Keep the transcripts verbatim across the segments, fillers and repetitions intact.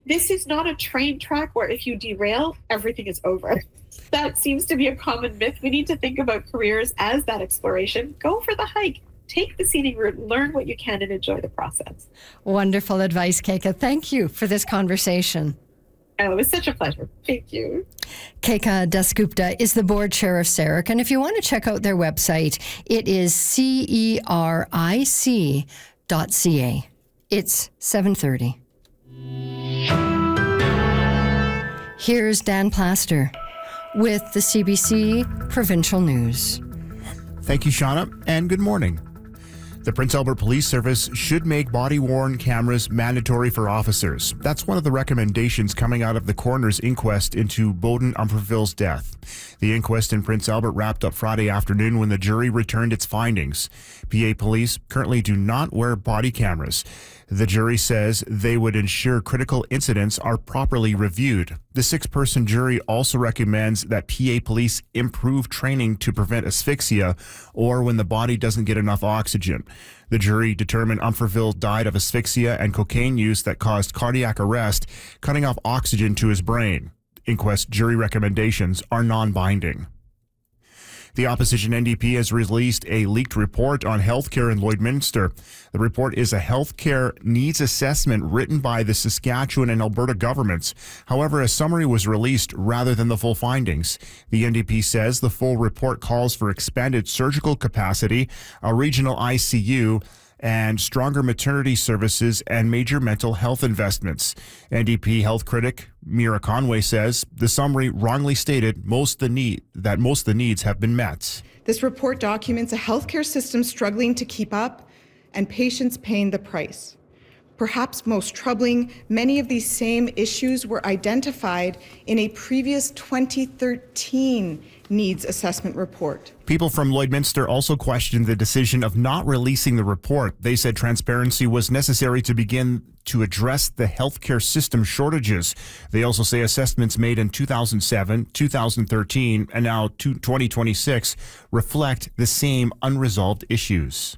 This is not a train track where if you derail, everything is over. That seems to be a common myth. We need to think about careers as that exploration. Go for the hike. Take the scenic route, learn what you can, and enjoy the process. Wonderful advice, Keika. Thank you for this conversation. Oh, it was such a pleasure. Thank you. Keika Dasgupta is the board chair of C E R I C, and if you want to check out their website, it is C E R I C dot C A. It's seven thirty. Here's Dan Plaster with the C B C Provincial News. Thank you, Shauna, and good morning. The Prince Albert Police Service should make body-worn cameras mandatory for officers. That's one of the recommendations coming out of the coroner's inquest into Bowden Umferville's death. The inquest in Prince Albert wrapped up Friday afternoon when the jury returned its findings. P A police currently do not wear body cameras. The jury says they would ensure critical incidents are properly reviewed. The six-person jury also recommends that P A police improve training to prevent asphyxia or when the body doesn't get enough oxygen. The jury determined Umferville died of asphyxia and cocaine use that caused cardiac arrest, cutting off oxygen to his brain. Inquest jury recommendations are non-binding. The opposition N D P has released a leaked report on healthcare in Lloydminster. The report is a healthcare needs assessment written by the Saskatchewan and Alberta governments. However, a summary was released rather than the full findings. The N D P says the full report calls for expanded surgical capacity, a regional I C U, and stronger maternity services and major mental health investments. N D P health critic Mira Conway says the summary wrongly stated most the need that most of the needs have been met. This report documents a healthcare system struggling to keep up and patients paying the price. Perhaps most troubling, many of these same issues were identified in a previous twenty thirteen needs assessment report. People from Lloydminster also questioned the decision of not releasing the report. They said transparency was necessary to begin to address the healthcare system shortages. They also say assessments made in two thousand seven, two thousand thirteen, and now twenty twenty-six reflect the same unresolved issues.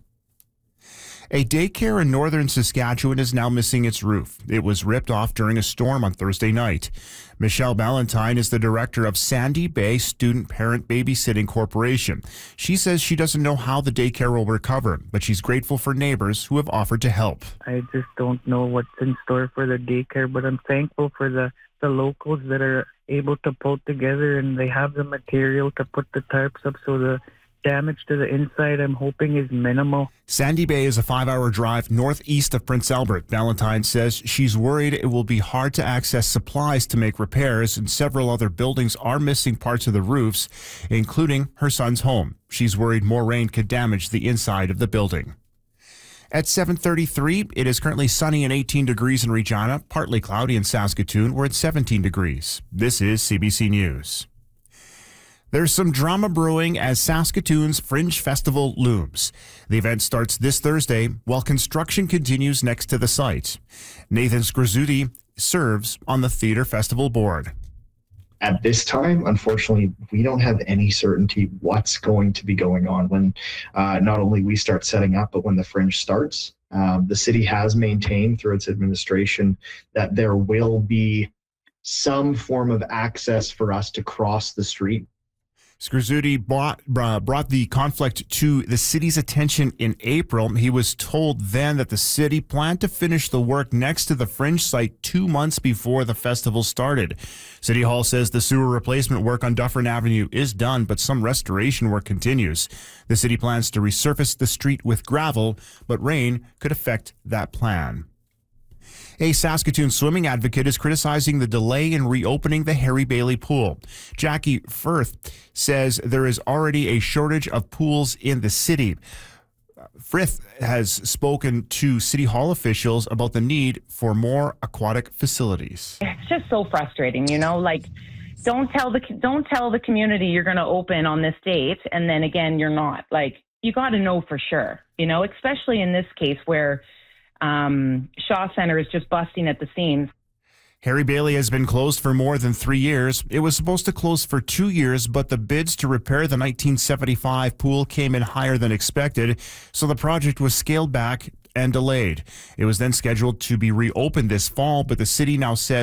A daycare in northern Saskatchewan is now missing its roof. It was ripped off during a storm on Thursday night. Michelle Ballantyne is the director of Sandy Bay Student Parent Babysitting Corporation. She says she doesn't know how the daycare will recover, but she's grateful for neighbors who have offered to help. I just don't know what's in store for the daycare, but I'm thankful for the, the locals that are able to pull together, and they have the material to put the tarps up, so the damage to the inside, I'm hoping, is minimal. Sandy Bay is a five-hour drive northeast of Prince Albert. Ballantyne says she's worried it will be hard to access supplies to make repairs, and several other buildings are missing parts of the roofs, including her son's home. She's worried more rain could damage the inside of the building. At seven thirty-three, it is currently sunny and eighteen degrees in Regina, partly cloudy in Saskatoon. We're at seventeen degrees. This is C B C News. There's some drama brewing as Saskatoon's Fringe Festival looms. The event starts this Thursday while construction continues next to the site. Nathan Skrzuti serves on the Theatre Festival board. At this time, unfortunately, we don't have any certainty what's going to be going on when uh, not only we start setting up, but when the Fringe starts. Um, the city has maintained through its administration that there will be some form of access for us to cross the street. Skrzuti brought, uh, brought the conflict to the city's attention in April. He was told then that the city planned to finish the work next to the Fringe site two months before the festival started. City Hall says the sewer replacement work on Dufferin Avenue is done, but some restoration work continues. The city plans to resurface the street with gravel, but rain could affect that plan. A Saskatoon swimming advocate is criticizing the delay in reopening the Harry Bailey pool. Jackie Firth says there is already a shortage of pools in the city. Frith has spoken to City Hall officials about the need for more aquatic facilities. It's just so frustrating, you know, like don't tell the don't tell the community you're going to open on this date and then again you're not. Like you got to know for sure, you know, especially in this case where Um, Shaw Center is just busting at the seams. Harry Bailey has been closed for more than three years. It was supposed to close for two years, but the bids to repair the nineteen seventy-five pool came in higher than expected, so the project was scaled back and delayed. It was then scheduled to be reopened this fall, but the city now says